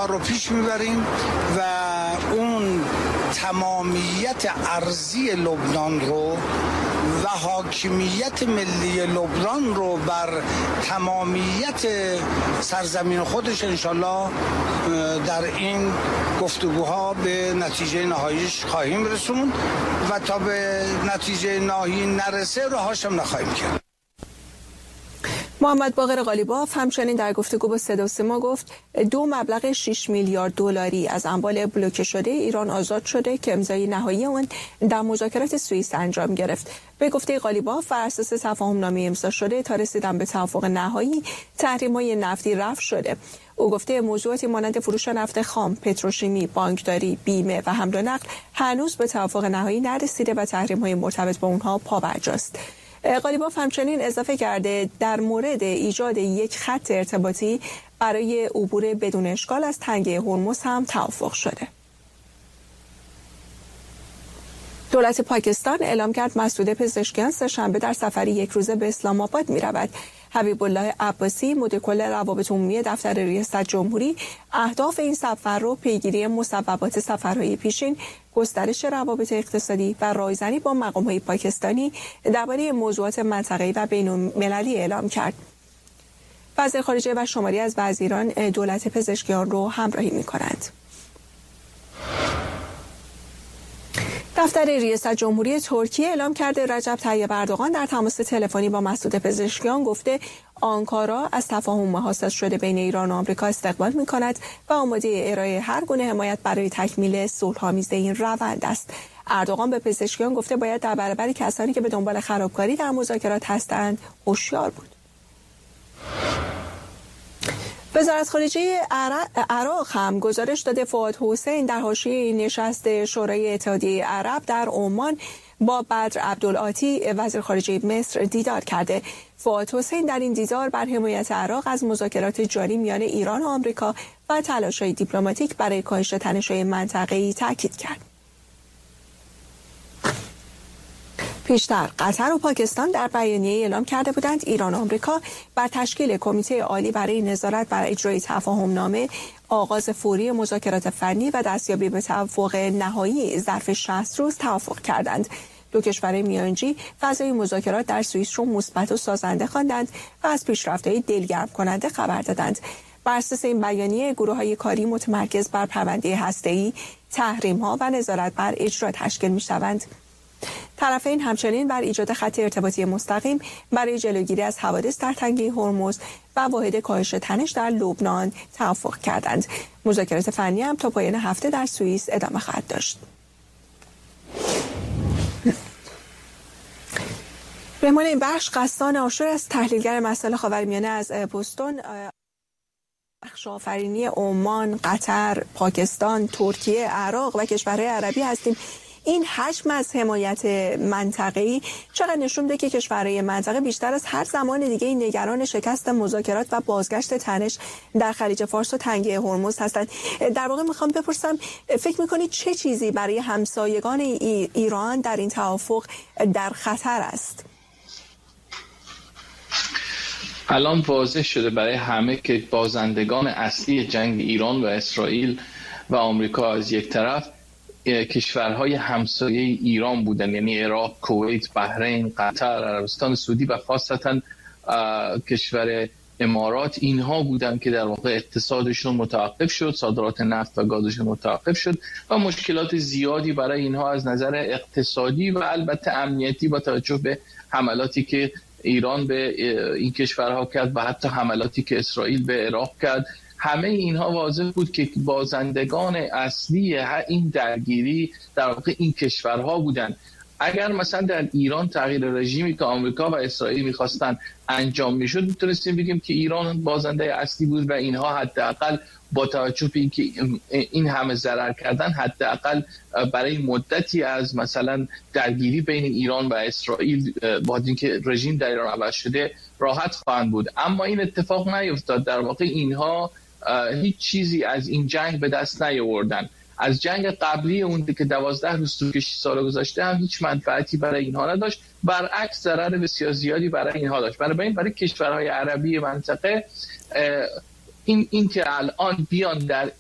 کار رو پیش میبریم و اون تمامیت ارضی لبنان رو و حاکمیت ملی لبنان رو بر تمامیت سرزمین خودش انشالله در این گفتگوها به نتیجه نهاییش خواهیم رسوند و تا به نتیجه نهایی نرسه راهاشم نخواهیم کرد. محمد باقر قالیباف همچنین در گفتگو با صدا و سیما گفت 2 مبلغ 6 میلیارد دلاری از اموال بلوکه شده ایران آزاد شده که امضای نهایی آن در مذاکرات سوئیس انجام گرفت. به گفته قالیباف بر اساس تفاهم‌نامه امضا شده تا رسیدن به توافق نهایی تحریم‌های نفتی رفع شده. او گفته موضوعاتی مانند فروش نفت خام، پتروشیمی، بانکداری، بیمه و حمل و نقل هنوز به توافق نهایی نرسیده و تحریم‌های مرتبط با اونها پابرجاست. قالیباف همچنین اضافه کرده در مورد ایجاد یک خط ارتباطی برای عبور بدون اشکال از تنگه هرمز هم توافق شده. دولت پاکستان اعلام کرد مسعود پزشکیان سه‌شنبه در سفری 1 روزه به اسلام آباد می‌رود. حبیب الله عباسی مدیر کل روابط عمومی دفتر ریاست جمهوری اهداف این سفر رو پیگیری مسببات سفرهای پیشین، گسترش روابط اقتصادی و رایزنی با مقام‌های پاکستانی درباره موضوعات منطقه‌ای و بین‌المللی اعلام کرد. وزیر خارجه و شماری از وزیران دولت پزشکیان رو همراهی می‌کنند. دفتر ریاست جمهوری ترکیه اعلام کرده رجب طیب اردوغان در تماس تلفنی با مسعود پزشکیان گفته آنکارا از تفاهم حاصل شده بین ایران و آمریکا استقبال می‌کند و آماده ارائه هر گونه حمایت برای تکمیل صلح‌آمیزی این روند است. اردوغان به پزشکیان گفته باید در برابر کسانی که به دنبال خرابکاری در مذاکرات هستند هوشیار بود. وزارت خارجه عراق هم گزارش داده فؤاد حسین در حاشیه نشست شورای اتحادیه عرب در عمان با بدر عبدالعاطی وزیر خارجه مصر دیدار کرده. فؤاد حسین در این دیدار بر حمایت عراق از مذاکرات جاری میان ایران و آمریکا و تلاش‌های دیپلماتیک برای کاهش تنش‌های منطقه‌ای تاکید کرد. پیشتر قطر و پاکستان در بیانیه اعلام کرده بودند ایران و آمریکا بر تشکیل کمیته عالی برای نظارت بر اجرای تفاهم‌نامه، آغاز فوری مذاکرات فنی و دستیابی به توافق نهایی ظرف 60 روز توافق کردند. دو کشور میانجی فضای مذاکرات در سوئیس رو مثبت و سازنده خواندند و از پیشرفت‌های دلگرم کننده خبر دادند. بر اساس این بیانیه گروه‌های کاری متمرکز بر پرونده هسته‌ای، تحریم‌ها و نظارت بر اجرا تشکیل می‌شوند. طرفین همچنین بر ایجاد خط ارتباطی مستقیم برای جلوگیری از حوادث در تنگه هرمز و واحد کاهش تنش در لبنان توافق کردند. مذاکرات فنی هم تا پایان هفته در سوئیس ادامه خواهد داشت. مهمان این بخش قصدان آشور از تحلیلگر مسائل خاورمیانه از بوستون. بخش آفرینی عمان، قطر، پاکستان، ترکیه، عراق و کشورهای عربی هستیم. این حجم از حمایت منطقه‌ای چقدر نشون میده که کشورهای منطقه بیشتر از هر زمان دیگه نگران شکست مذاکرات و بازگشت تنش در خلیج فارس و تنگه هرمز هستند. در واقع میخوام بپرسم فکر میکنید چه چیزی برای همسایگان ایران در این توافق در خطر است؟ الان واضح شده برای همه که بازندگان اصلی جنگ ایران و اسرائیل و آمریکا از یک طرف کشورهای همسایه ایران بودن، یعنی عراق، کویت، بحرین، قطر، عربستان سعودی و خاصتا کشور امارات. اینها بودن که در واقع اقتصادشون متوقف شد، صادرات نفت و گازشون متوقف شد و مشکلات زیادی برای اینها از نظر اقتصادی و البته امنیتی با توجه به حملاتی که ایران به این کشورها کرد و حتی حملاتی که اسرائیل به عراق کرد. همه اینها واضح بود که بازندگان اصلی این درگیری در واقع این کشورها بودند. اگر مثلا در ایران تغییر رژیمی که آمریکا و اسرائیل می‌خواستن انجام می‌شد، می‌تونستیم بگیم که ایران بازنده اصلی بود و اینها حداقل با توجه به اینکه این همه ضرر کردن حداقل برای مدتی از مثلا درگیری بین ایران و اسرائیل با اینکه رژیم در ایران عوض شده راحت خواهند بود. اما این اتفاق نیفتاد. در واقع اینها هیچ چیزی از این جنگ به دست نیاوردن. از جنگ قبلی اون که 12 روز طول کشید سال گذشته هم هیچ منفعتی برای اینها نداشت، برعکس ضرر بسیار زیادی برای اینها داشت. برای کشورهای عربی منطقه این که الان بیان در